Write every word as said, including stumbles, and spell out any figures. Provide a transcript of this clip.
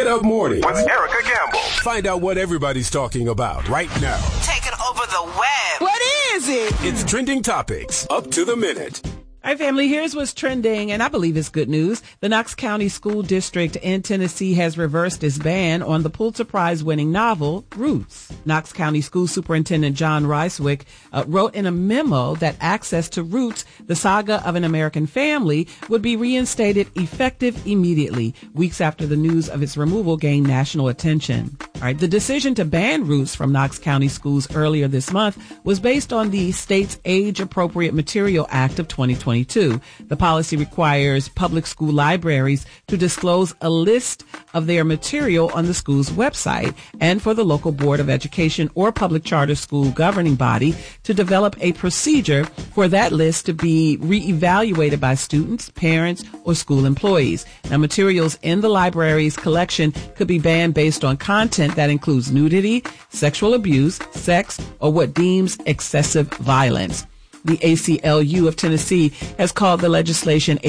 Up Mornings with Erica Gamble. Find out what everybody's talking about right now. Taking over the web. What is it? It's Trending Topics, up to the minute. All right, family, here's what's trending, and I believe it's good news. The Knox County School District in Tennessee has reversed its ban on the Pulitzer Prize-winning novel, Roots. Knox County School Superintendent John Ricewick uh, wrote in a memo that access to Roots, the saga of an American family, would be reinstated effective immediately, weeks after the news of its removal gained national attention. All right, the decision to ban Roots from Knox County schools earlier this month was based on the state's Age-Appropriate Material Act of twenty twenty-two. The policy requires public school libraries to disclose a list of their material on the school's website and for the local Board of Education or public charter school governing body to develop a procedure for that list to be reevaluated by students, parents, or school employees. Now, materials in the library's collection could be banned based on content that includes nudity, sexual abuse, sex, or what deems excessive violence. The A C L U of Tennessee has called the legislation